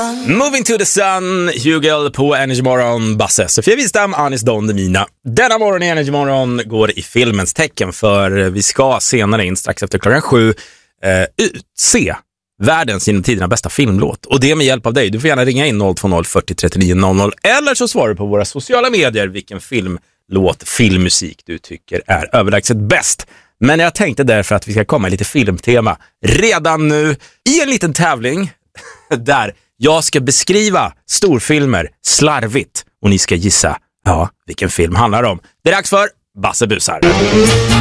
Moving to the sun, Hugel på Energy Morgon, Basse, Sofia Wistam, Anis Don Demina. Denna morgon i Energy Morgon går i filmens tecken, för vi ska senare in strax efter 7:00 utse världens genom tiderna bästa filmlåt. Och det med hjälp av dig. Du får gärna ringa in 020 40 39 00 eller så svarar du på våra sociala medier vilken filmlåt, filmmusik du tycker är överlägset bäst. Men jag tänkte därför att vi ska komma i lite filmtema redan nu i en liten tävling där jag ska beskriva storfilmer slarvigt och ni ska gissa vilken film handlar om. Det är dags för Basse busar.